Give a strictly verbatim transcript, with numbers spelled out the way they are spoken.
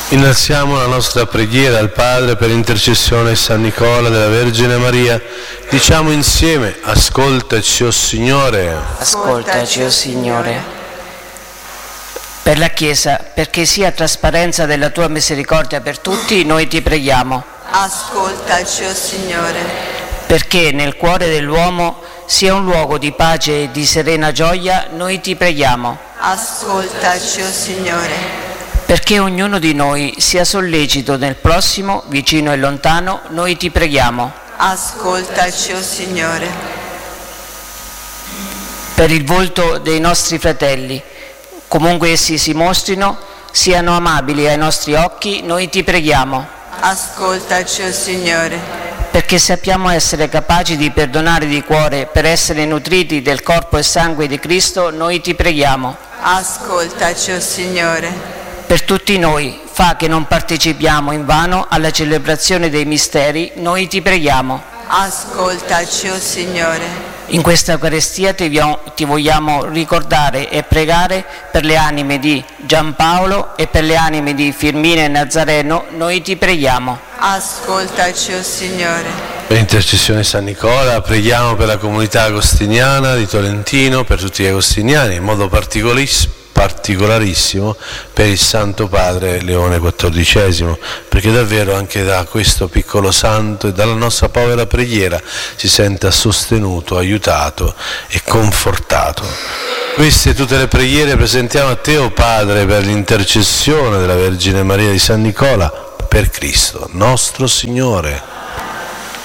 Innalziamo la nostra preghiera al Padre per intercessione di San Nicola della Vergine Maria. Diciamo insieme: ascoltaci, o Signore. Ascoltaci, o Signore. Per la Chiesa, perché sia trasparenza della tua misericordia per tutti, noi ti preghiamo. Ascoltaci, o Signore. Perché nel cuore dell'uomo sia un luogo di pace e di serena gioia, noi ti preghiamo. Ascoltaci, o Signore. Perché ognuno di noi sia sollecito nel prossimo, vicino e lontano, noi ti preghiamo. Ascoltaci, o Signore. Per il volto dei nostri fratelli, comunque essi si mostrino, siano amabili ai nostri occhi, noi ti preghiamo. Ascoltaci, o Signore. Perché sappiamo essere capaci di perdonare di cuore per essere nutriti del corpo e sangue di Cristo, noi ti preghiamo. Ascoltaci, o Signore. Per tutti noi, fa che non partecipiamo invano alla celebrazione dei misteri, noi ti preghiamo. Ascoltaci, o Signore. In questa Eucaristia ti, ti vogliamo ricordare e pregare per le anime di Giampaolo e per le anime di Firmina e Nazareno, noi ti preghiamo. Ascoltaci, o Signore. Per intercessione di San Nicola preghiamo per la comunità agostiniana di Tolentino, per tutti gli agostiniani, in modo particolarissimo particolarissimo per il Santo Padre Leone quattordicesimo, perché davvero anche da questo piccolo santo e dalla nostra povera preghiera si senta sostenuto, aiutato e confortato. Queste tutte le preghiere presentiamo a te, o Padre, per l'intercessione della Vergine Maria di San Nicola, per Cristo nostro Signore.